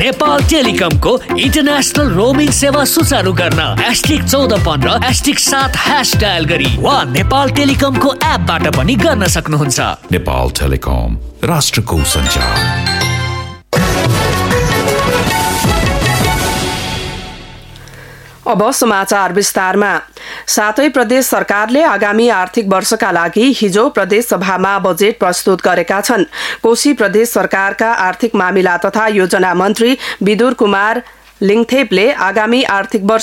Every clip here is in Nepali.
नेपाल टेलिकमको इन्टरनेशनल रोमिङ सेवा सुचारू गर्न *1415 # डायल गरी वा नेपाल टेलिकमको एपबाट पनि गर्न सक्नुहुन्छ। नेपाल टेलिकम, राष्ट्रको सञ्चार। अब समाचार विस्तारमा। सातै प्रदेश सरकारले आगामी आर्थिक वर्षका लागि हिजो प्रदेश सभामा बजेट प्रस्तुत गरेका छन्। कोशी प्रदेश सरकारका आर्थिक मामिला तथा योजना मन्त्री विदुर कुमार लिङथेपले आगामी आर्थिक वर्ष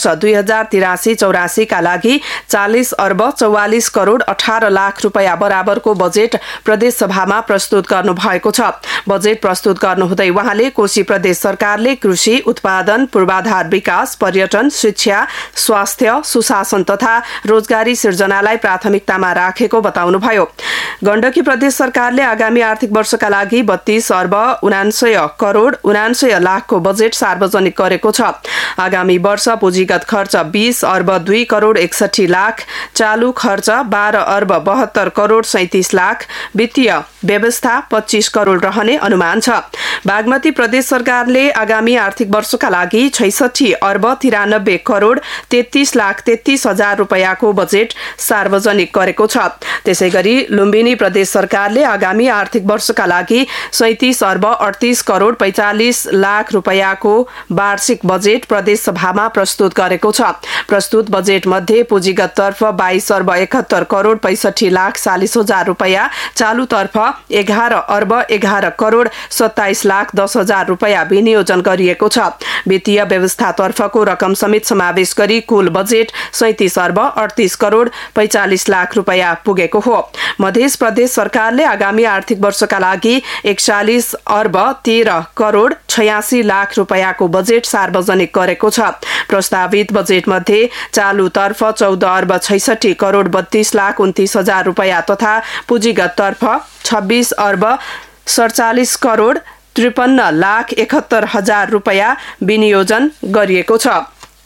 2083-84 का लागि 40 अर्ब 44 करोड 18 लाख रुपैयाँ बराबरको बजेट प्रदेश सभामा प्रस्तुत गर्नु भएको छ। बजेट प्रस्तुत गर्नुहुँदै उहाँले कोशी प्रदेश सरकारले कृषि उत्पादन, पूर्वाधार विकास, पर्यटन, शिक्षा, स्वास्थ्य, सुशासन तथा रोजगारी सिर्जनालाई प्राथमिकतामा राखेको बताउनुभयो। गण्डकी प्रदेश सरकारले आगामी आर्थिक वर्षका लागि 32 अर्ब 79 करोड 79 लाखको बजेट सार्वजनिक गरेको छ। आगामी वर्ष पुँजीगत खर्च 20 अर्ब 2 करोड 61 लाख, चालू खर्च 12 अर्ब 72 करोड 37 लाख, वित्तीय व्यवस्था 25 करोड रहने अनुमान छ। बागमती प्रदेश सरकारले आगामी आर्थिक वर्षका लागि 66 अर्ब 93 करोड 33 लाख 33 हजार रुपैयाँको बजेट सार्वजनिक गरेको छ। त्यसैगरी लुम्बिनी प्रदेश सरकारले आगामी आर्थिक वर्षका लागि 37 अर्ब 38 करोड 45 लाख रुपैयाँको वार्षिक बजेट प्रदेश सभामा प्रस्तुत गरेको छ। प्रस्तुत बजेट मध्ये पुँजीगत तर्फ 22 अर्ब 71 करोड 65 लाख 40 हजार रुपैयाँ, चालू तर्फ 11 अर्ब 11 करोड 27 लाख 10 हजार रुपैयाँ विनियोजन गरिएको छ। वित्तीय व्यवस्था तर्फको रकम समेत समावेश गरी कुल बजेट 37 अर्ब 38 करोड 45 लाख रुपैयाँ पुगेको हो। मध्य प्रदेश सरकारले आगामी आर्थिक वर्षका लागि 41 अर्ब 13 करोड 86 लाख रुपैयाँको बजेट सार्वजनिक गरेको छ। प्रस्तावित बजेट मध्ये चालू तर्फ 14 अर्ब 66 करोड 32 लाख 29 हजार रुपैयाँ तथा पुँजीगत तर्फ 26 अर्ब 47 करोड 53 लाख 71 हजार रुपैयाँ विनियोजन गरिएको छ।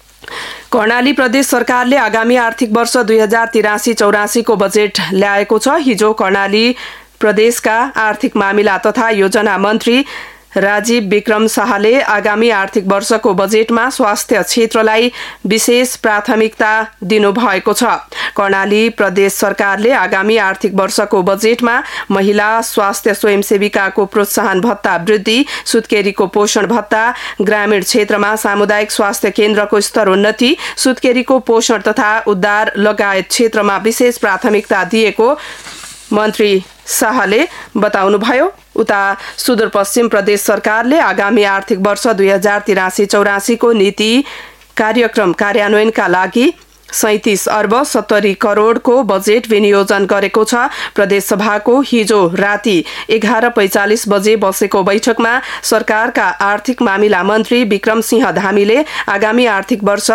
कर्णाली प्रदेश सरकारले आगामी आर्थिक वर्ष 2083-84 को बजेट ल्याएको छ। हिजो कर्णाली प्रदेशका आर्थिक मामिला तथा योजना मन्त्री राजीव विक्रम शाहले आगामी आर्थिक वर्षको बजेटमा स्वास्थ्य क्षेत्रलाई विशेष प्राथमिकता दिनुभएको छ। कर्णाली प्रदेश सरकारले आगामी आर्थिक वर्षको बजेटमा महिला स्वास्थ्य स्वयंसेविकाको प्रोत्साहन भत्ता वृद्धि, सुत्केरीको पोषण भत्ता, ग्रामीण क्षेत्रमा सामुदायिक स्वास्थ्य केन्द्रको स्तरोन्नति, सुत्केरीको पोषण तथा उद्धार लगायत क्षेत्रमा विशेष प्राथमिकता दिएको मन्त्री शाहले बताउनुभयो। उता सुदूरपश्चिम प्रदेश सरकारले आगामी आर्थिक वर्ष 2083-84 को नीति कार्यक्रम कार्यान्वयनका लागि 37 अर्ब 70 करोडको बजेट विनियोजन गरेको छ। प्रदेश सभाको हिजो राति 11:45 बजे बसेको बैठकमा सरकारका आर्थिक मामिला मन्त्री विक्रम सिंह धामीले आगामी आर्थिक वर्ष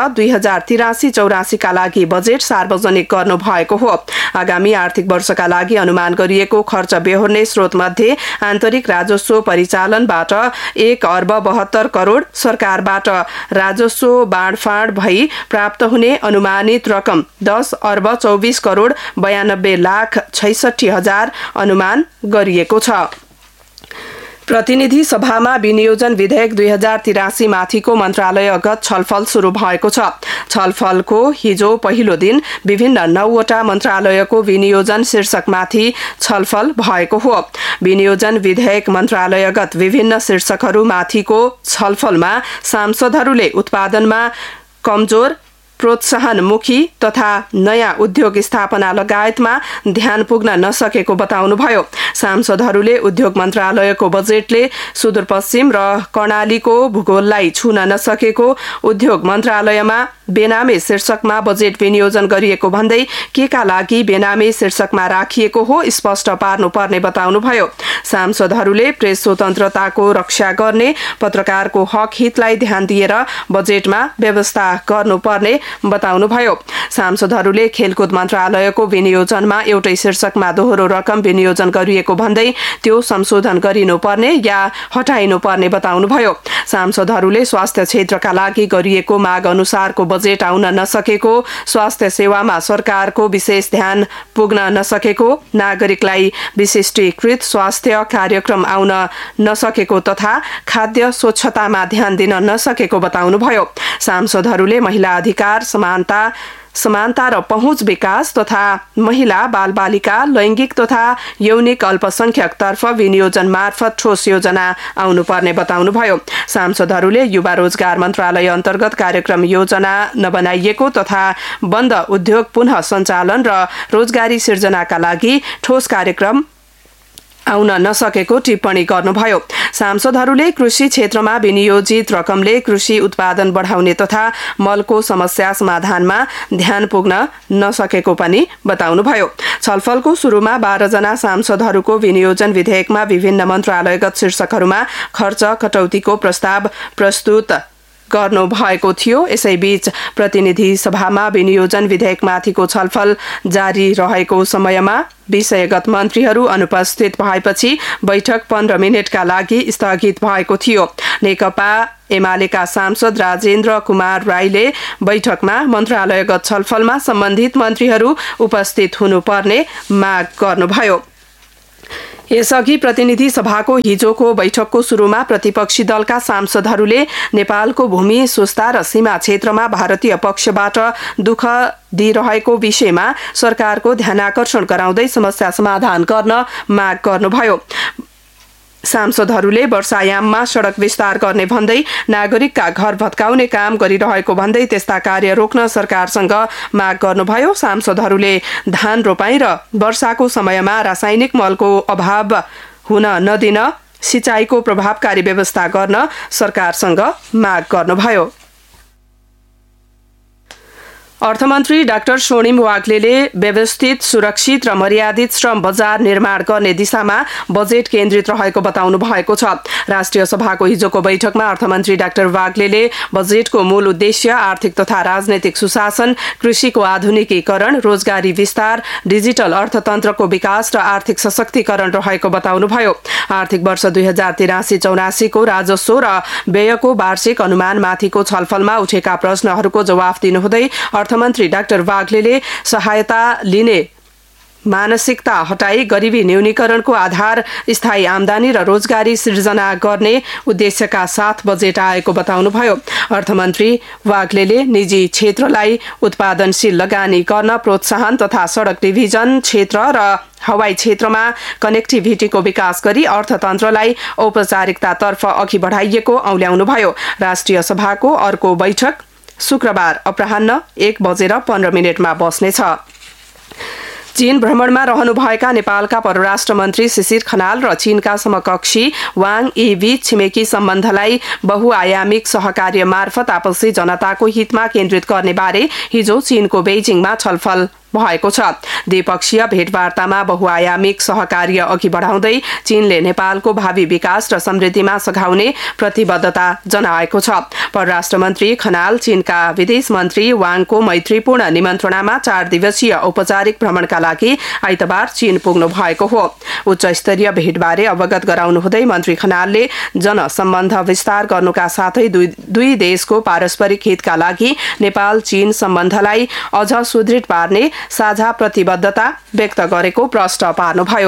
2083-84 का लागि बजेट सार्वजनिक गर्नु भएको हो। आगामी आर्थिक वर्षका लागि अनुमान गरिएको खर्च बेहोर्ने स्रोत मध्ये आन्तरिक राजस्व परिचालनबाट 1 अर्ब 72 करोड, सरकारबाट राजस्व बाँडफाँड भई प्राप्त हुने अनुमान रकम 10 अर्ब 24 करोड 92 लाख 66 हजार अनुमान गरिएको छ। प्रतिनिधि सभामा विनियोजन विधेयक 2083 माथिको मन्त्रालयगत छलफल सुरु भएको छ। छलफलको हिजो पहिलो दिन विभिन्न 9वटा मन्त्रालयको विनियोजन शीर्षकमाथि छलफल भएको हो। विनियोजन विधेयक मन्त्रालयगत विभिन्न शीर्षकहरू माथिको छलफलमा सांसदहरूले उत्पादनमा कमजोर, प्रोत्साहनमुखी तथा नयाँ उद्योग स्थापना लगायतमा ध्यान पुग्न नसकेको बताउनुभयो। सांसदहरूले उद्योग मन्त्रालयको बजेटले सुदूरपश्चिम र कर्णालीको भूगोललाई छुन नसकेको, उद्योग मन्त्रालयमा बेनामी शीर्षकमा बजेट विनियोजन गरिएको भन्दै के का लागि बेनामी शीर्षकमा राखिएको हो स्पष्ट पार्नुपर्ने बताउनुभयो। सांसदहरूले प्रेस स्वतन्त्रताको रक्षा गर्ने, पत्रकारको हक हितलाई ध्यान दिएर बजेटमा व्यवस्था गर्नुपर्ने बताउनुभयो। सांसदहरूले खेलकुद मन्त्रालयको विनियोजनमा एउटै शीर्षकमा दोहोरो रकम विनियोजन गरिएको भन्दै त्यो संशोधन गरिनुपर्ने या हटाइनुपर्ने बताउनुभयो। सांसदहरूले स्वास्थ्य क्षेत्रका लागि गरिएको माग अनुसारको बजेट आउन नसकेको, स्वास्थ्य सेवामा सरकारको विशेष ध्यान पुग्न नसकेको, नागरिकलाई विशिष्टीकृत स्वास्थ्य कार्यक्रम आउन नसकेको तथा खाद्य स्वच्छतामा ध्यान दिन नसकेको बताउनुभयो। सांसदहरूले महिला अधिकार, समानता र पहुँच विकास तथा महिला, बालबालिका, लैंगिक तथा यौनिक अल्पसंख्यक तर्फ विनियोजन मार्फत ठोस योजना आउनुपर्ने बताउनुभयो। सांसदहरूले युवा रोजगार मन्त्रालय अन्तर्गत कार्यक्रम योजना नबनाइएको तथा बन्द उद्योग पुनः सञ्चालन र रोजगारी सिर्जनाका लागि ठोस कार्यक्रम आउन नसकेको टिप्पणी गर्नुभयो। सांसदहरूले कृषि क्षेत्रमा विनियोजित रकमले कृषि उत्पादन बढाउने तथा मलको समस्या समाधानमा ध्यान पुग्न नसकेको पनि बताउनुभयो। छलफलको सुरुमा 12 जना सांसदहरूको विनियोजन विधेयकमा विभिन्न मन्त्रालयगत शीर्षकहरूमा खर्च कटौतीको प्रस्ताव प्रस्तुत गर्नु भएको थियो। यसैबीच प्रतिनिधि सभामा विनियोजन विधेयकमाथिको छलफल जारी रहेको समयमा विषयगत मन्त्रीहरू अनुपस्थित भएपछि बैठक 15 मिनटका लागि स्थगित भएको थियो। नेकपा एमालेका सांसद राजेन्द्र कुमार राईले बैठकमा मन्त्रालयगत छलफलमा सम्बन्धित मन्त्रीहरू उपस्थित हुनुपर्ने माग गर्नुभयो। यसअघि प्रतिनिधि सभाको हिजोको बैठकको सुरुमा प्रतिपक्षी दलका सांसदहरूले नेपालको भूमि सुस्ता र सीमा क्षेत्रमा भारतीय पक्षबाट दुःख दिइरहेको विषयमा सरकारको ध्यानाकर्षण गराउँदै समस्या समाधान गर्न माग गर्नुभयो। सांसदहरूले वर्षायाममा सडक विस्तार गर्ने भन्दै नागरिकका घर भत्काउने काम गरिरहेको भन्दै त्यस्ता कार्य रोक्न सरकारसँग माग गर्नुभयो। सांसदहरूले धान रोपाई र वर्षाको समयमा रासायनिक मलको अभाव हुन नदिन सिँचाइको प्रभावकारी व्यवस्था गर्न सरकारसँग माग गर्नुभयो। अर्थमन्त्री डाक्टर स्वर्णिम वाग्लेले व्यवस्थित, सुरक्षित र मर्यादित श्रम बजार निर्माण गर्ने दिशामा बजेट केन्द्रित रहेको बताउनु भएको छ। राष्ट्रिय सभाको हिजोको बैठकमा अर्थमन्त्री डाक्टर वाग्लेले बजेटको मूल उद्देश्य आर्थिक तथा राजनैतिक सुशासन, कृषिको आधुनिकीकरण, रोजगारी विस्तार, डिजिटल अर्थतन्त्रको विकास र आर्थिक सशक्तिकरण रहेको बताउनुभयो। आर्थिक वर्ष 2083-84 को राजस्व र व्ययको वार्षिक अनुमानमाथिको छलफलमा उठेका प्रश्नहरूको जवाफ दिनुहुँदै अर्थमन्त्री डाक्टर वाग्लेले सहायता लिने मानसिकता हटाई गरिबी न्यूनीकरणको आधार स्थायी आमदानी र रोजगारी सिर्जना गर्ने उद्देश्यका साथ बजेट आएको बताउनुभयो। अर्थमन्त्री वाग्लेले निजी क्षेत्रलाई उत्पादनशील लगानी गर्न प्रोत्साहन तथा सडक डिभिजन क्षेत्र र हवाई क्षेत्रमा कनेक्टिभिटीको विकास गरी अर्थतन्त्रलाई औपचारिकतातर्फ अघि बढाइएको औल्याउनुभयो। राष्ट्रिय सभाको अर्को बैठक शुक्रबार अपराह्न 1:15 बस्नेछ। चीन भ्रमणमा रहनुभएका नेपालका परराष्ट्र मन्त्री शिशिर खनाल र चीनका समकक्षी वाङ यी बीच छिमेकी सम्बन्धलाई बहुआयामिक सहकार्य मार्फत आपसी जनताको हितमा केन्द्रित गर्ने बारे हिजो चीनको बेइजिङमा छलफल भएको छ। द्विपक्षीय भेटवार्तामा बहुआयामिक सहकार्य अघि बढाउँदै चीनले नेपालको भावी विकास र समृद्धिमा सघाउने प्रतिबद्धता जनाएको छ। परराष्ट्र मन्त्री खनाल चीनका विदेश मन्त्री वाङको मैत्रीपूर्ण निमन्त्रणामा 4 दिवसीय औपचारिक भ्रमणका लागि आइतबार चीन पुग्नु भएको हो। उच्च स्तरीय भेटबारे अवगत गराउनुहुँदै मन्त्री खनालले जनसम्बन्ध विस्तार गर्नुका साथै दुई देशको पारस्परिक हितका लागि नेपाल चीन सम्बन्धलाई अझ सुदृढ पार्ने साझा प्रतिबद्धता व्यक्त गरेको प्रश्न पार्नुभयो।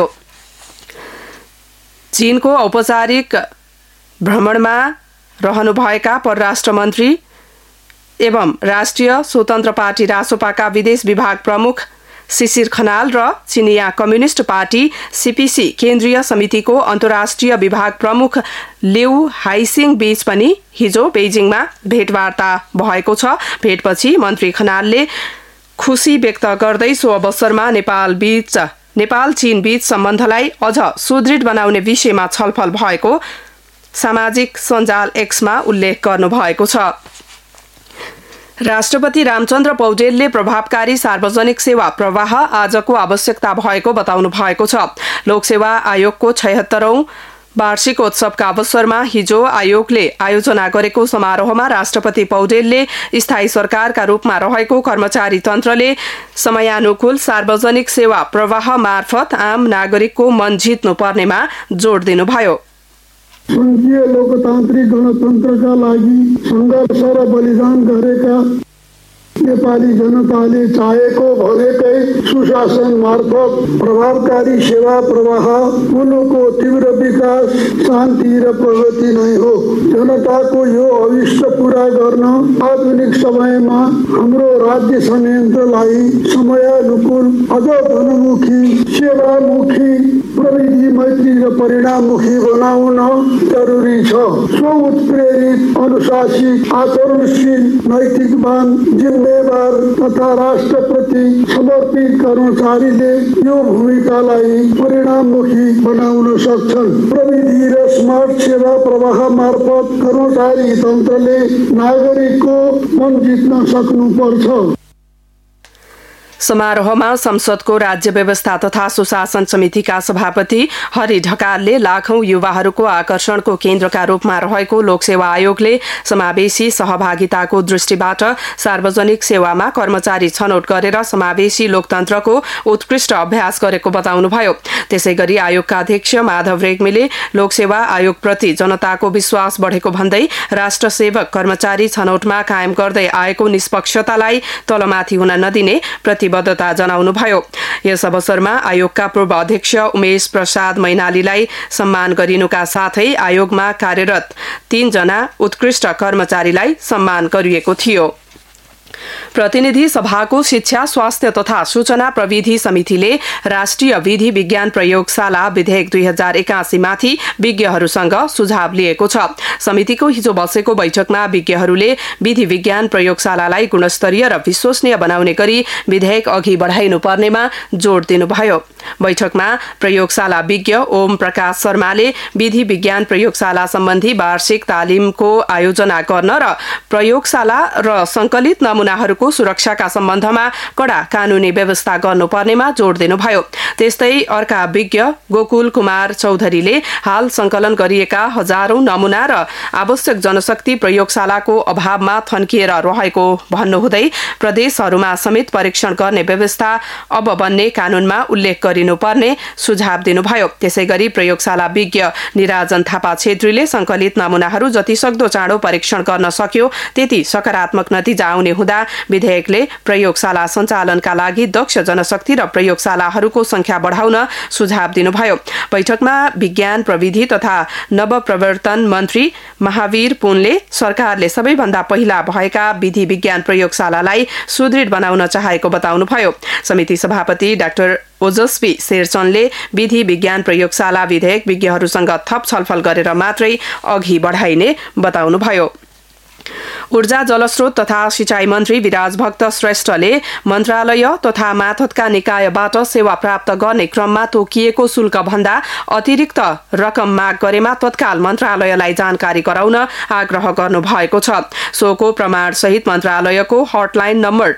चीनको औपचारिक भ्रमणमा रहनुभएका परराष्ट्र मन्त्री एवं राष्ट्रिय स्वतन्त्र पार्टी रासोपाका विदेश विभाग प्रमुख शिशिर खनाल र चिनिया कम्युनिस्ट पार्टी सीपीसी केन्द्रीय समितिको अन्तर्राष्ट्रिय विभाग प्रमुख लिउ हाइसिङ बीच पनि हिजो बेइजिङमा भेटवार्ता भएको छ। भेटपछि मन्त्री खनालले खुशी व्यक्त गर्दै सो अवसरमा नेपाल चीन बीच सम्बन्धलाई अझ सुदृढ बनाउने विषयमा छलफल भएको सामाजिक सञ्जाल एक्समा उल्लेख गर्नुभएको छ। राष्ट्रपति रामचन्द्र पौडेलले प्रभावकारी सार्वजनिक सेवा प्रवाह आजको आवश्यकता भएको बताउनु भएको छ। लोकसेवा आयोगको 76औं वार्षिकोत्सवका अवसरमा हिजो आयोगले आयोजना गरेको समारोहमा राष्ट्रपति पौडेलले स्थायी सरकारका रूपमा रहेको कर्मचारी तन्त्रले समयानुकूल सार्वजनिक सेवा प्रवाह मार्फत आम नागरिकको मन जित्नु पर्नेमा जोड दिनुभयो। संघीय लोकतान्त्रिक गणतन्त्रका लागि सङ्घर्ष र बलिदान गरेका नेपाली जनताले चाहेको भनेकै सुशासन मार्फत प्रभावकारी सेवा प्रवाह, मुलुकको तीव्र विकास, शान्ति र प्रगति नै हो। जनताको यो अभिष्ट पूरा गर्न आधुनिक समयमा हाम्रो राज्य संयन्त्रलाई समयानुकूल, अझ धनमुखी, सेवामुखी, प्रविधि मैत्री र परिणाममुखी बनाउन जरुरी छ। स्वउत्प्रेरित, अनुशासित, आचरणशील, नैतिकवान, जिम्मेवार तथा राष्ट्रप्रति समर्पित कर्मचारीले यो भूमिकालाई परिणाममुखी बनाउन सक्छन्। प्रविधि र स्मार्ट सेवा प्रवाह मार्फत कर्मचारी तन्त्रले नागरिकको मन जित्न सक्नुपर्छ। समारोहमा संसदको राज्य व्यवस्था तथा सुशासन समितिका सभापति हरि ढकालले लाखौं युवाहरूको आकर्षणको केन्द्रका रूपमा रहेको लोकसेवा आयोगले समावेशी सहभागिताको दृष्टिबाट सार्वजनिक सेवामा कर्मचारी छनौट गरेर समावेशी लोकतन्त्रको उत्कृष्ट अभ्यास गरेको बताउनुभयो। त्यसैगरी आयोगका अध्यक्ष माधव रेग्मीले लोकसेवा आयोगप्रति जनताको विश्वास बढेको भन्दै राष्ट्र सेवक कर्मचारी छनौटमा कायम गर्दै आएको निष्पक्षतालाई तलमाथि हुन नदिने प्रतिबद्धता जनाउनुभयो। यस अवसरमा आयोगका पूर्व अध्यक्ष उमेश प्रसाद मैनालीलाई सम्मान गरिनुका साथै आयोगमा कार्यरत 3 जना उत्कृष्ट कर्मचारीलाई सम्मान गरिएको थियो। प्रतिनिधि सभाको शिक्षा, स्वास्थ्य तथा सूचना प्रविधि समितिले राष्ट्रिय विधि विज्ञान प्रयोगशाला विधेयक 2081 माथि विज्ञहरूसँग सुझाव लिएको छ। समितिको हिजो बसेको बैठकमा विज्ञहरूले विधि विज्ञान प्रयोगशालालाई गुणस्तरीय र विश्वसनीय बनाउने गरी विधेयक अघि बढाइनु पर्नेमा जोड़ दिनुभयो। बैठकमा प्रयोगशाला विज्ञ ओम प्रकाश शर्माले विधि विज्ञान प्रयोगशाला सम्बन्धी वार्षिक तालिमको आयोजना गर्न र प्रयोगशाला र संकलित नमूनाहरूको सुरक्षाका सम्बन्धमा कड़ा कानूनी व्यवस्था गर्नुपर्नेमा जोड़ दिनुभयो। त्यस्तै अर्का विज्ञ गोकुल कुमार चौधरीले हाल संकलन गरिएका हजारौं नमूना र आवश्यक जनशक्ति प्रयोगशालाको अभावमा थन्किएर रहेको भन्नुहुँदै प्रदेशहरूमा समेत परीक्षण गर्ने व्यवस्था अब बन्ने कानूनमा उल्लेख गरिनुपर्ने सुझाव दिनुभयो। त्यसैगरी प्रयोगशाला विज्ञ निराजन थापा छेत्रीले संकलित नमूनाहरू जतिसक्दो चाँडो परीक्षण गर्न सक्यो त्यति सकारात्मक नतिजा आउने हुँदा विधेयकले प्रयोगशाला सञ्चालनका लागि दक्ष जनशक्ति र प्रयोगशालाहरूको संख्या बढाउन सुझाव दिनुभयो। बैठकमा विज्ञान प्रविधि तथा नवप्रवर्तन मन्त्री महावीर पुनले सरकारले सबैभन्दा पहिला भएका विधि विज्ञान प्रयोगशालालाई सुदृढ बनाउन चाहेको बताउनुभयो। समिति सभापति डाक्टर ओजस्वी शेरचनले विधि विज्ञान प्रयोगशाला विधेयक विज्ञहरूसँग थप छलफल गरेर मात्रै अघि बढाइने बताउनुभयो। ऊर्जा, जलस्रोत तथा सिंचाई मन्त्री विराज भक्त श्रेष्ठले मन्त्रालय तथा मातहतका निकायबाट सेवा प्राप्त गर्ने क्रममा तोकिएको शुल्क भन्दा अतिरिक्त रकम माग गरेमा तत्काल मन्त्रालयलाई जानकारी गराउन आग्रह गर्नुभएको छ। सोको प्रमाण सहित मन्त्रालयको हटलाइन नम्बर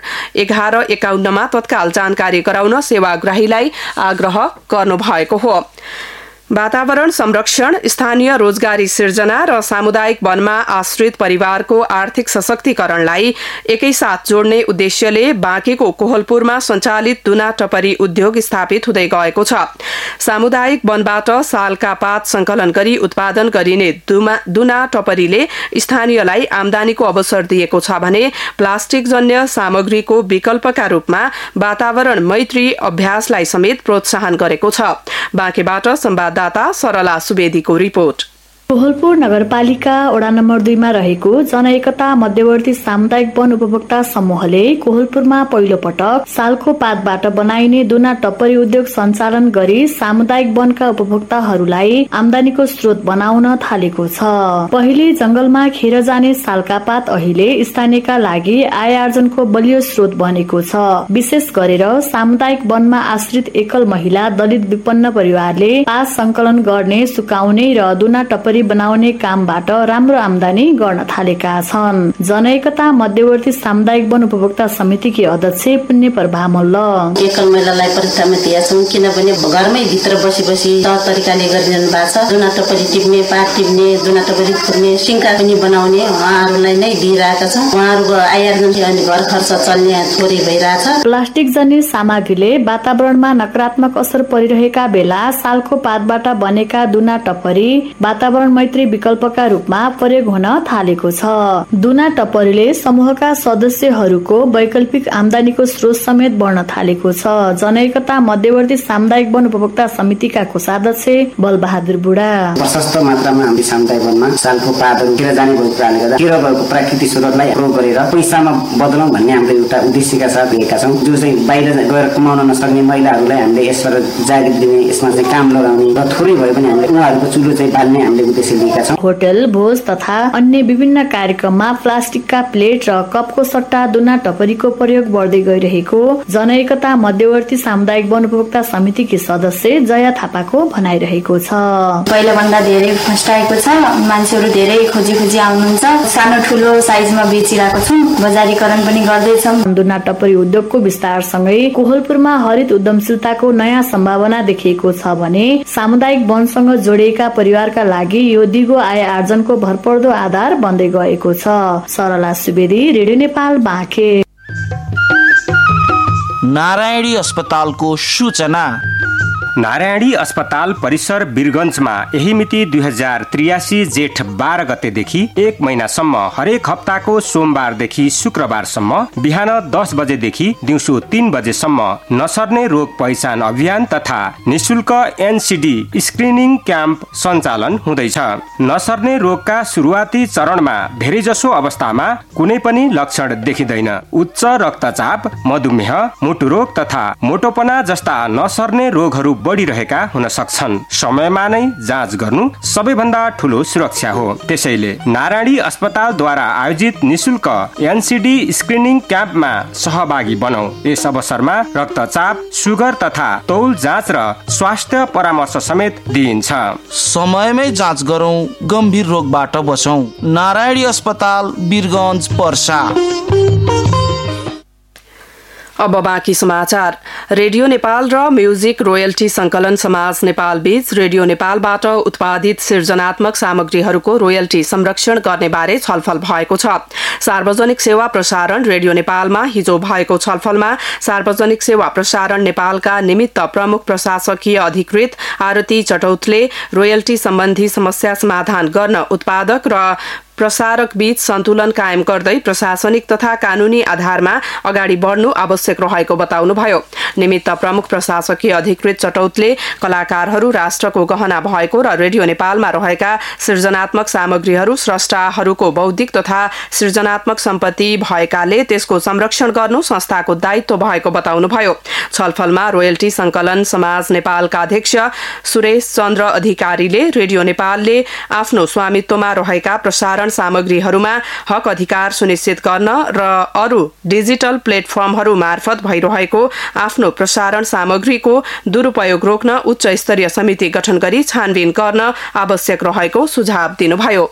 1151 मा तत्काल जानकारी गराउन सेवाग्राहीलाई आग्रह गर्नुभएको हो। वातावरण संरक्षण, स्थानीय रोजगारी सिर्जना र सामुदायिक वनमा आश्रित परिवारको आर्थिक सशक्तिकरणलाई एकैसाथ जोड्ने उद्देश्यले बाँकेको कोहलपुरमा सञ्चालित दुना टपरी उद्योग स्थापित हुँदै गएको छ। सामुदायिक वनबाट सालका पात संकलन गरी उत्पादन गरिने दुना टपरीले स्थानीयलाई आमदानीको अवसर दिएको छ भने प्लास्टिक जन्य सामग्रीको विकल्पका रूपमा वातावरण मैत्री अभ्यासलाई समेत प्रोत्साहन गरेको छ। बाँकेबाट संवाददाता सरला सुवेदीको रिपोर्ट। कोहलपुर नगरपालिका वडा नम्बर 2 मा रहेको जनएकता मध्यवर्ती सामुदायिक वन उपभोक्ता समूहले कोहलपुरमा पहिलो पटक सालको पातबाट बनाइने दुना टप्परी उद्योग सञ्चालन गरी सामुदायिक वनका उपभोक्ताहरूलाई आमदानीको स्रोत बनाउन थालेको छ। पहिले जंगलमा खेर जाने सालका पात अहिले स्थानीयका लागि आय आर्जनको बलियो स्रोत बनेको छ। विशेष गरेर सामुदायिक वनमा आश्रित एकल महिला, दलित विपन्न परिवारले पात संकलन गर्ने, सुकाउने र दुना टप्परी बनाउने कामबाट राम्रो आमदानी गर्न थालेका छन्। जनएकता मध्यवर्ती सामुदायिक वन उपभोक्ता समितिकी अध्यक्ष पुण्य प्रभा मल्ल एकल महिलालाई परीक्षामा दिएका छौं किनभने घरमै भित्र बसी सहज तरिकाले गरिरहनु भएको छ। दुना टपरी टिप्ने, पात टिप्ने, दुना टपरी फुर्ने, सिंका पनि बनाउने उहाँहरूलाई नै दिइरहेका छौं। उहाँहरूको आय आर्जन अनि घर खर्च चल्ने थोरै भइरहेछ। प्लास्टिक जन्य सामग्रीले वातावरणमा नकारात्मक असर परिरहेका बेला सालको पातबाट बनेका दुना टपरी वातावरण पर्यावरण मैत्री विकल्पका रूपमा प्रयोग हुन थालेको छ। दुना टप्परीले समूहका सदस्यहरूको वैकल्पिक आमदानीको स्रोत समेत बढ्न थालेको छ। जनैकता मध्यवर्ती सामुदायिक वन उपभोक्ता समितिका कोषाध्यक्ष बलबहादुर बुढा प्रशस्त मात्रामा हामी सामुदायिक वनमा सालको पातहरू किन जाने भएको कारणले गर्दा किन भएको प्राकृतिक स्रोतलाई प्रयोग गरेर पैसामा बदलौँ भन्ने हाम्रो एउटा उद्देश्यका साथ लिएका छौँ। जो चाहिँ बाहिर गएर कमाउन नसक्ने महिलाहरूलाई हामीले यसबाट जागिर दिने, यसमा चाहिँ काम लगाउने र थोरै भए पनि हामीले उहाँहरूको चुलो चाहिँ बाल्ने हामीले उद्देश्य लिएका छौँ। होटल, भोज तथा अन्य विभिन्न कार्यक्रममा प्लास्टिकका प्लेट र कपको सट्टा दुना टपरीको प्रयोग बढ्दै गइरहेको जनैकता मध्यवर्ती सामुदायिक वन उपभोक्ता समितिकी सदस्य जया थापाको भनाइरहेको छ। पहिला भन्दा धेरै फस्टाएको छ, मान्छेहरू धेरै खोजी आउनुहुन्छ, सानो ठुलो साइजमा बेचिरहेको छौँ, बजारीकरण पनि गर्दैछौँ। दुना टपरी उद्योगको विस्तारसँगै कोहलपुरमा हरित उद्यमशीलताको नयाँ सम्भावना देखिएको छ भने सामुदायिक वनसँग जोडिएका परिवारका लागि यो दिगो आय आर्जनको भरपर्दो आधार बन्दै गएको छ। सरला सुवेदी, रेडियो नेपाल, बाँके। नारायणी अस्पतालको सूचना। नारायणी अस्पताल परिसर वीरगञ्जमा यही मिति 2083 जेठ 12 गतेदेखि 1 महिनासम्म हरेक हप्ताको सोमबारदेखि शुक्रबारसम्म बिहान 10 बजेदेखि दिउँसो 3 बजेसम्म नसर्ने रोग पहिचान अभियान तथा निशुल्क एनसिडी स्क्रिनिङ क्याम्प सञ्चालन हुँदैछ। नसर्ने रोगका सुरुवाती चरणमा धेरैजसो अवस्थामा कुनै पनि लक्षण देखिँदैन। उच्च रक्तचाप, मधुमेह, मुटुरोग तथा मोटोपना जस्ता नसर्ने रोगहरू बढिरहेका हुन सक्छन्। समयमा नै जाँच गर्नु सबैभन्दा ठूलो सुरक्षा हो। त्यसैले नारायणी अस्पतालद्वारा आयोजित निशुल्क एनसिडी स्क्रिनिङ क्याम्पमा सहभागी बनौ। यस अवसरमा रक्तचाप, सुगर तथा तौल जाँच र स्वास्थ्य परामर्श समेत दिइन्छ। समयमै जाँच गरौँ, गम्भीर रोगबाट बचौँ। नारायणी अस्पताल, वीरगञ्ज, पर्सा। अब बाँकी समाचार। रेडियो नेपाल र म्युजिक रोयल्टी संकलन समाज नेपाल बीच रेडियो नेपालबाट उत्पादित सृजनात्मक सामग्रीहरूको रोयल्टी संरक्षण गर्ने बारे छलफल भएको छ। सार्वजनिक सेवा प्रसारण रेडियो नेपालमा हिजो भएको छलफलमा सार्वजनिक सेवा प्रसारण नेपालका निमित्त प्रमुख प्रशासकीय अधिकृत आरती चटौतले रोयल्टी सम्बन्धी समस्या समाधान गर्न उत्पादक र प्रसारक बीच सन्तुलन कायम गर्दै प्रशासनिक तथा कानूनी आधारमा अगाडि बढ्नु आवश्यक रहेको बताउनुभयो। निमित्त प्रमुख प्रशासकीय अधिकृत चटौतले कलाकारहरू राष्ट्रको गहना भएको र रेडियो नेपालमा रहेका सृजनात्मक सामग्रीहरू स्रष्टाहरूको बौद्धिक तथा सृजनात्मक सम्पत्ति भएकाले त्यसको संरक्षण गर्नु संस्थाको दायित्व भएको बताउनुभयो। छलफलमा रोयल्टी संकलन समाज नेपालका अध्यक्ष सुरेश चन्द्र अधिकारीले रेडियो नेपालले आफ्नो स्वामित्वमा रहेका प्रसारण सामग्रीहरूमा हक अधिकार सुनिश्चित गर्न र अरू डिजिटल प्लेटफर्महरू मार्फत भइरहेको आफ्नो प्रसारण सामग्रीको दुरुपयोग रोक्न उच्च स्तरीय समिति गठन गरी छानबिन गर्न आवश्यक रहेको सुझाव दिनुभयो।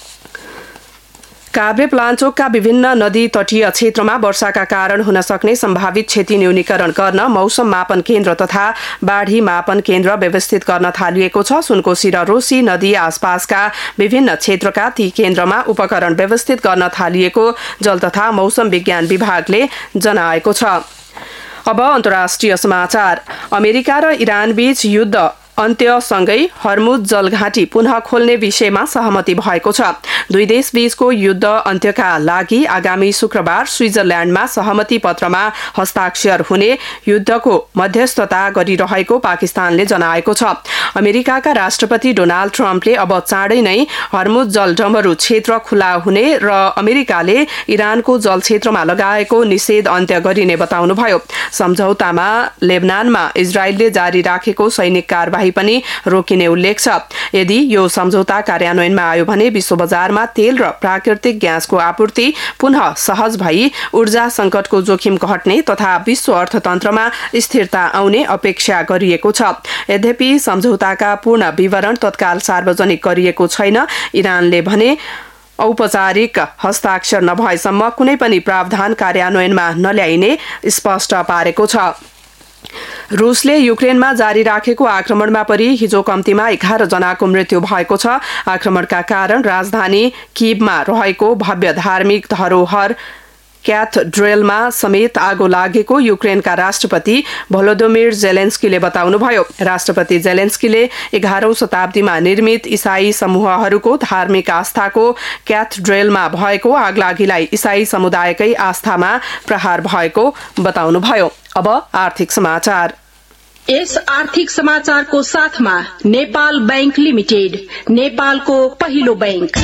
काभ्रे प्लान्चोकका विभिन्न नदी तटीय क्षेत्रमा वर्षाका कारण हुन सक्ने सम्भावित क्षति न्यूनीकरण गर्न मौसम मापन केन्द्र तथा बाढी मापन केन्द्र व्यवस्थित गर्न थालिएको छ। सुनकोशी र रोसी नदी आसपासका विभिन्न क्षेत्रका ती केन्द्रमा उपकरण व्यवस्थित गर्न थालिएको जल तथा मौसम विज्ञान विभागले जनाएको छ। अब अन्तर्राष्ट्रिय समाचार। अमेरिका र इरान बीच युद्ध अन्त्यसँगै हर्मुज जलघाटी पुनः खोल्ने विषयमा सहमति भएको छ। दुई देश बीचको युद्ध अन्त्यका लागि आगामी शुक्रबार स्विजरल्याण्डमा सहमति पत्रमा हस्ताक्षर हुने युद्धको मध्यस्थता गरिरहेको पाकिस्तानले जनाएको छ। अमेरिकाका राष्ट्रपति डोनाल्ड ट्रम्पले अब चाँडै नै हर्मुज जलडम्बरू क्षेत्र खुला हुने र अमेरिकाले इरानको जल क्षेत्रमा लगाएको निषेध अन्त्य गरिने बताउनुभयो। सम्झौतामा लेबनानमा इजरायलले जारी राखेको सैनिक कारबाही पनि रोकिने उल्लेख छ। यदि यो सम्झौता कार्यान्वयनमा आयो भने विश्व बजारमा तेल र प्राकृतिक ग्यासको आपूर्ति पुनः सहज भई ऊर्जा संकटको जोखिम घट्ने तथा विश्व अर्थतन्त्रमा स्थिरता आउने अपेक्षा गरिएको छ। यद्यपि सम्झौताका पूर्ण विवरण तत्काल सार्वजनिक गरिएको छैन। इरानले भने औपचारिक हस्ताक्षर नभएसम्म कुनै पनि प्रावधान कार्यान्वयनमा नल्याइने स्पष्ट पारेको छ। रुसले युक्रेनमा जारी राखेको आक्रमणमा परि हिजो कम्तीमा 11 जनाको मृत्यु भएको छ। आक्रमणका कारण राजधानी कीवमा रहेको भव्य धार्मिक धरोहर क्याथड्रेलमा समेत आगो लागेको युक्रेनका राष्ट्रपति भोलोदोमिर जेलेन्स्कीले बताउनुभयो। राष्ट्रपति जेलेन्स्कीले 11औं शताब्दीमा निर्मित इसाई समूहहरूको धार्मिक आस्थाको क्याथड्रेलमा भएको आगलागीलाई इसाई समुदायकै आस्थामा प्रहार भएको बताउनुभयो। अब आर्थिक समाचार। यस आर्थिक समाचारको साथमा नेपाल बैंक लिमिटेड, नेपालको पहिलो बैंक।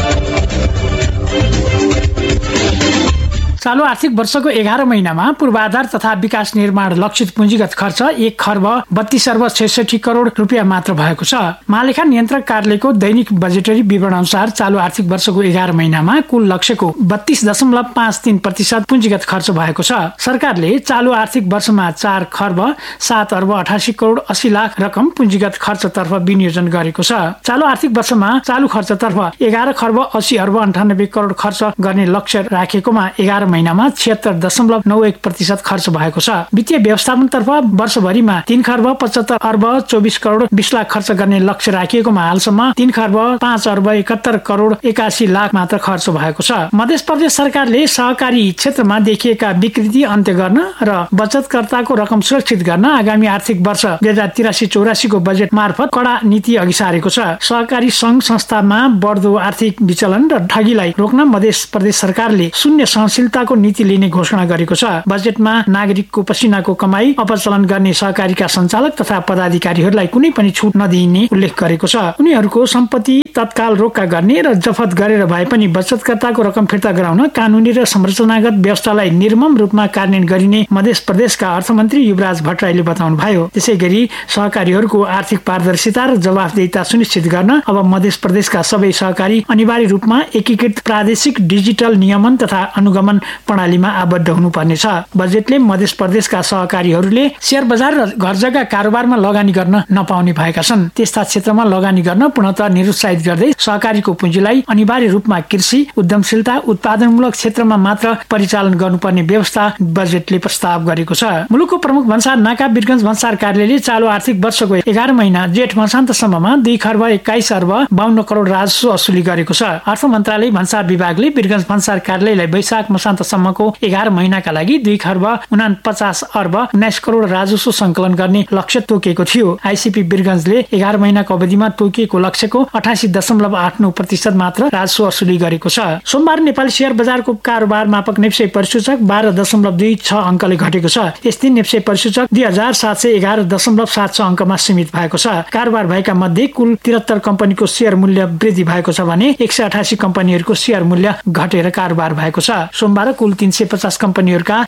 चालू आर्थिक वर्षको 11 महिनामा पूर्वाधार तथा विकास निर्माण लक्षित पुँजीगत खर्च 1,32,66 करोड रुपियाँ मात्र भएको छ। महालेखा नियन्त्रक कार्यालयको दैनिक बजेटरी विवरण अनुसार चालू आर्थिक वर्षको 11 महिनामा कुल लक्ष्यको 32.53% पुँजीगत खर्च भएको छ। सरकारले चालू आर्थिक वर्षमा 4,07,88 करोड 80 लाख रकम पुँजीगत खर्चतर्फ विनियोजन गरेको छ। चालू आर्थिक वर्षमा चालू खर्चतर्फ 11,80,98 करोड खर्च गर्ने लक्ष्य राखेकोमा 11 महिनामा 76.91% खर्च भएको छ। वित्तीय व्यवस्थापनतर्फ वर्षभरिमा 3,75,24 करोड 20 लाख खर्च गर्ने लक्ष्य राखिएकोमा हालसम्म 3,05,71 करोड 81 लाख मात्र खर्च भएको छ। मध्य प्रदेश सरकारले सहकारी क्षेत्रमा देखिएका विकृति अन्त्य गर्न र बचतकर्ताको रकम सुरक्षित गर्न आगामी आर्थिक वर्ष 2083-84 को बजेट मार्फत कडा नीति अघि सारेको छ। सहकारी संघ संस्थामा बढ्दो आर्थिक विचलन र ठगीलाई रोक्न मध्य प्रदेश सरकारले शून्य सहनशीलताको नीति लिने घोषणा गरेको छ। बजेटमा नागरिकको पसिनाको कमाई अपचलन गर्ने सहकारीका सञ्चालक तथा पदाधिकारीहरूलाई कुनै पनि छुट नदिइने उल्लेख गरेको छ। उनीहरूको सम्पत्ति तत्काल रोक्का गर्ने र जफत गरेर भए पनि बचतकर्ताको रकम फिर्ता गराउन कानूनी र संरचनागत व्यवस्थालाई निर्मम रूपमा कार्यान्वयन गरिने मध्य प्रदेशका अर्थमन्त्री युवराज भट्टराईले बताउनुभयो। त्यसैगरी सहकारीहरूको आर्थिक पारदर्शिता र जवाफदेहिता सुनिश्चित गर्न अब मध्य प्रदेशका सबै सहकारी अनिवार्य रूपमा एकीकृत प्रादेशिक डिजिटल नियमन तथा अनुगमन प्रणालीमा आबद्ध हुनुपर्नेछ। बजेटले मध्य प्रदेशका सहकारीहरूले शेयर बजार र घर जग्गा कारोबारमा लगानी गर्न नपाउने भएका छन्। त्यस्ता क्षेत्रमा लगानी गर्न पूर्णतः निरुत्साहित गर्दै सहकारीको पुँजीलाई अनिवार्य रूपमा कृषि, उद्यमशीलता, उत्पादनमूलक क्षेत्रमा मात्र परिचालन गर्नुपर्ने व्यवस्था बजेटले प्रस्ताव गरेको छ। मुलुकको प्रमुख भन्सार नाका वीरगञ्ज भन्सार कार्यालयले चालू आर्थिक वर्षको 11 महिना जेठ मसान्तसम्ममा 2,21,52 करोड राजस्व असुली गरेको छ। अर्थ मन्त्रालय भन्सार विभागले वीरगञ्ज भन्सार कार्यालयलाई वैशाख मसान्तसम्मको 11 महिनाका लागि 2,49,19 करोड राजस्व संकलन गर्ने लक्ष्य तोकेको थियो। आइसिपी वीरगञ्जले 11 महिनाको अवधिमा तोकिएको लक्ष्यको 88.89% मात्र राजस्व असुली गरेको छ। सोमबार नेपाली शेयर बजारको कारोबार मापक नेप्से परिसूचक 12.26 अङ्कले घटेको छ। यस दिन नेप्से परिसूचक 2,711.76 अङ्कमा सीमित भएको छ। कारोबार भएका मध्ये कुल 73 कम्पनीको शेयर मूल्य वृद्धि भएको छ भने 188 कम्पनीहरूको शेयर मूल्य घटेर कारोबार भएको छ। सोमबार कुल 350 कम्पनीहरूका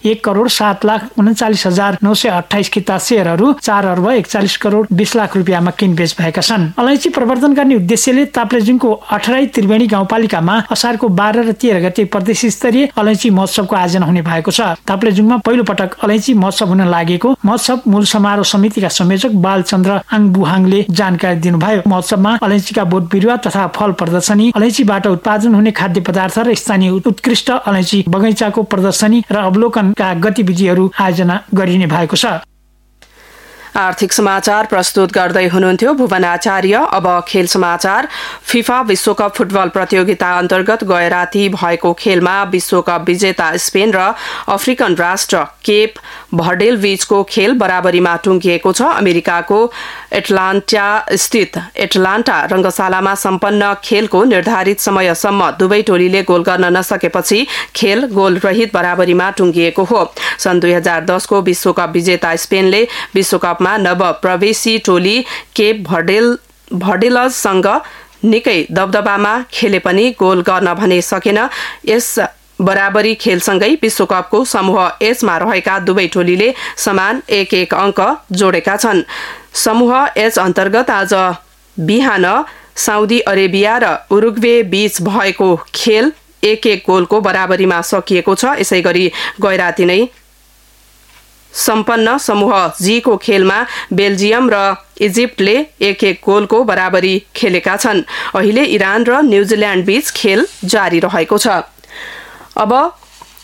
1,07,39,928 किता शेयरहरू 4,41 करोड 20 लाख रुपियाँमा किनबेच भएका छन्। अलैँची प्रवर्धन गर्ने उद्देश्यले ताप्लेजुङको 18 त्रिवेणी गाउँपालिकामा असारको 12 र 13 गते प्रदेश स्तरीय अलैँची महोत्सवको आयोजना हुने भएको छ। ताप्लेजुङमा पहिलो पटक अलैँची महोत्सव हुन लागेको महोत्सव मूल समारोह समितिका संयोजक बालचन्द्र आङबुहाङले जानकारी दिनुभयो। महोत्सवमा अलैँचीका बोट बिरुवा तथा फल प्रदर्शनी, अलैँचीबाट उत्पादन हुने खाद्य पदार्थ र स्थानीय उत्कृष्ट अलैँची बगैँचाको प्रदर्शनी र अवलोकनका गतिविधिहरू आयोजना गरिने भएको छ। आर्थिक समाचार प्रस्तुत गर्दै हुनुहुन्थ्यो भुवन आचार्य। अब खेल समाचार। फिफा विश्वकप फुटबल प्रतियोगिता अन्तर्गत गए राति भएको खेलमा विश्वकप विजेता स्पेन र अफ्रिकन राष्ट्र केप भर्डेल बीचको खेल बराबरीमा टुङ्गिएको छ। अमेरिकाको एटलान्टा स्थित एटलान्टा रंगशालामा सम्पन्न खेलको निर्धारित समयसम्म दुवै टोलीले गोल गर्न नसकेपछि खेल गोल रहित बराबरीमा टुङ्गिएको हो। सन् 2010 को विश्वकप विजेता स्पेनले विश्वकपमा नव प्रवेशी टोली केप भर्डेलसँग निकै दबदबामा खेले पनि गोल गर्न भने सकेन। यस बराबरी खेलसँगै विश्वकपको समूह एचमा रहेका दुवै टोलीले समान 1-1 अङ्क जोडेका छन्। समूह एच अन्तर्गत आज बिहान साउदी अरेबिया र उरुग्वे बीच भएको खेल 1-1 गोलको बराबरीमा सकिएको छ। यसैगरी गैराती नै सम्पन्न समूह जी को खेलमा बेल्जियम र इजिप्टले 1-1 गोलको बराबरी खेलेका छन्। अहिले इरान र न्यूजील्याण्ड बीच खेल जारी रहेको छ। अब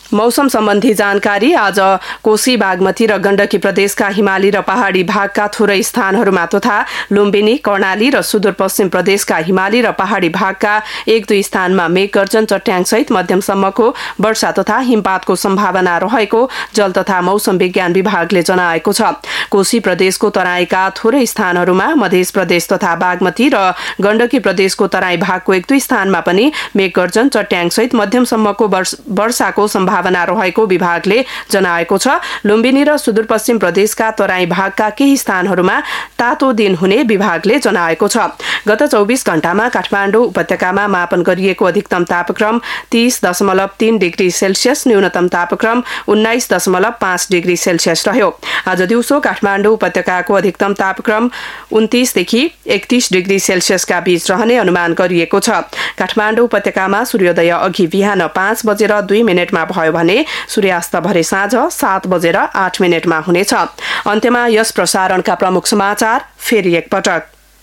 मौसम सम्बन्धी जानकारी। आज कोशी बागमती र गण्डकी प्रदेशका हिमाली र पहाडी भागका थोरै स्थानहरूमा तथा लुम्बिनी कर्णाली र सुदूरपश्चिम प्रदेशका हिमाली र पहाडी भागका 1-2 स्थानमा मेघगर्जन चट्याङसहित मध्यमसम्मको वर्षा तथा हिमपातको सम्भावना रहेको जल तथा मौसम विज्ञान विभागले जनाएको छ। कोशी प्रदेशको तराईका थोरै स्थानहरूमा, मध्य प्रदेश तथा बागमती र गण्डकी प्रदेशको तराई भागको 1-2 स्थानमा पनि मेघगर्जन चट्याङसहित मध्यमसम्मको वर्षाको सम्भावना रहेको विभागले जनाएको छ। लुम्बिनी र सुदूरपश्चिम प्रदेशका तराई भागका केही स्थानहरूमा तातो दिन हुने विभागले जनाएको छ। गत 24 घण्टामा काठमाडौँ उपत्यकामा मापन गरिएको अधिकतम तापक्रम 30.3 डिग्री सेल्सियस, न्यूनतम तापक्रम 19.5 डिग्री सेल्सियस रह्यो। आज दिउँसो काठमाडौँ उपत्यकाको अधिकतम तापक्रम 29 देखि 31 डिग्री सेल्सियसका बीच रहने अनुमान गरिएको छ। काठमाडौँ उपत्यकामा सूर्योदय अघि बिहान 5:02 भयो भने सूर्यास्त भरे साँझ 7:08 हुनेछ। अन्त्यमा यस प्रसारणका प्रमुख समाचार फेरि एकपटक।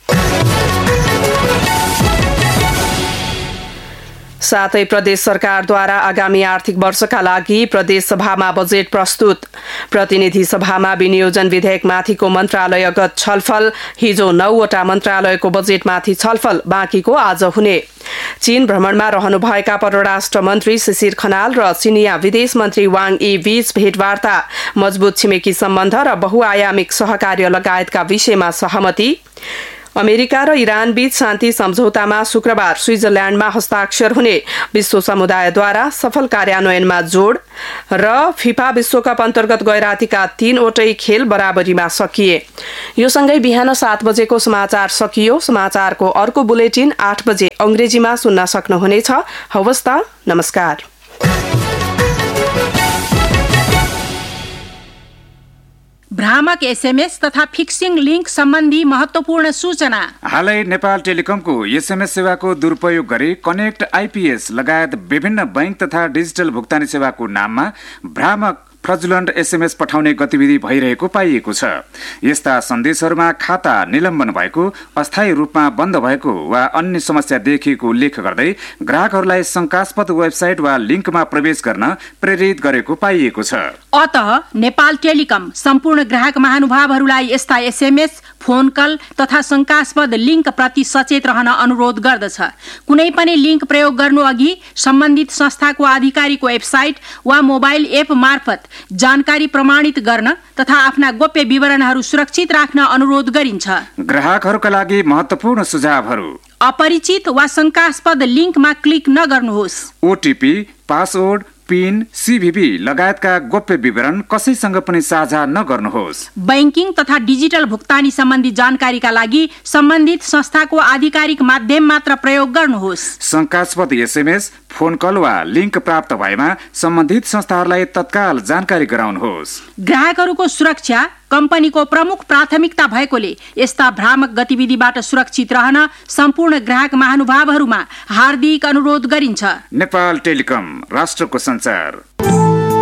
साथै प्रदेश सरकारद्वारा आगामी आर्थिक वर्षका लागि प्रदेश सभामा बजेट प्रस्तुत। प्रतिनिधि सभामा विनियोजन विधेयकमाथिको मन्त्रालयगत छलफल। हिजो 9वटा मन्त्रालयको बजेटमाथि छलफल, बाँकीको आज हुने। चीन भ्रमणमा रहनुभएका परराष्ट्र मन्त्री शिशिर खनाल र चिनिया विदेश मन्त्री वाङ यी बीच भेटवार्ता। मजबुत छिमेकी सम्बन्ध र बहुआयामिक सहकार्य लगायतका विषयमा सहमति। अमेरिका र इरान बीच शान्ति सम्झौतामा शुक्रबार स्विजरल्याण्डमा हस्ताक्षर हुने। विश्व समुदायद्वारा सफल कार्यान्वयनमा जोड। र फिफा विश्वकप अन्तर्गत गैरातीका 3वटै खेल बराबरीमा सकिए। यो सँगै बिहान 7 बजेको समाचार सकियो। समाचारको अर्को बुलेटिन 8 बजे अंग्रेजीमा सुन्न सक्नुहुनेछ। हवस् त, नमस्कार। भ्रामक एसएमएस तथा फिक्सिङ लिङ्क सम्बन्धी महत्त्वपूर्ण सूचना। हालै नेपाल टेलिकमको एसएमएस सेवाको दुरुपयोग गरी कनेक्ट आइपीएस लगायत विभिन्न बैंक तथा डिजिटल भुक्तानी सेवाको नाममा भ्रामक फ्रजुलन्ट एसएमएस पठाउने गतिविधि भइरहेको पाइएको छ। यस्ता सन्देशहरूमा खाता निलम्बन भएको, अस्थायी रूपमा बन्द भएको वा अन्य समस्या देखिएको उल्लेख गर्दै ग्राहकहरूलाई शंकास्पद वेबसाइट वा लिङ्कमा प्रवेश गर्न प्रेरित गरेको पाइएको छ। अतः नेपाल टेलिकम सम्पूर्ण ग्राहक महानुभावहरूलाई यस्ता एसएमएस, फोन कल तथा शंकास्पद लिङ्क प्रति सचेत रहन अनुरोध गर्दछ। कुनै पनि लिङ्क प्रयोग गर्नु अघि सम्बन्धित संस्थाको आधिकारिक वेबसाइट वा मोबाइल एप मार्फत जानकारी प्रमाणित गर्न तथा आफ्ना गोप्य विवरणहरू सुरक्षित राख्न अनुरोध गरिन्छ। ग्राहकहरूका लागि महत्त्वपूर्ण सुझावहरू: अपरिचित वा शंकास्पद लिङ्कमा क्लिक नगर्नुहोस्। ओटीपी, पासवर्ड, पिन, सीभीबी लगायतका गोप्य विवरण कसैसँग पनि साझा नगर्नुहोस्। बैंकिङ तथा डिजिटल भुक्तानी सम्बन्धी जानकारीका लागि सम्बन्धित संस्थाको आधिकारिक माध्यम मात्र प्रयोग गर्नुहोस्। शंकास्पद एसएमएस, फोन कल वा लिङ्क प्राप्त भएमा सम्बन्धित संस्थाहरूलाई तत्काल जानकारी गराउनुहोस्। ग्राहकहरूको सुरक्षा कम्पनीको प्रमुख प्राथमिकता भएकोले यस्ता भ्रामक गतिविधिबाट सुरक्षित रहन सम्पूर्ण ग्राहक महानुभावहरूमा हार्दिक अनुरोध गरिन्छ। नेपाल टेलिकम, राष्ट्रको संचार।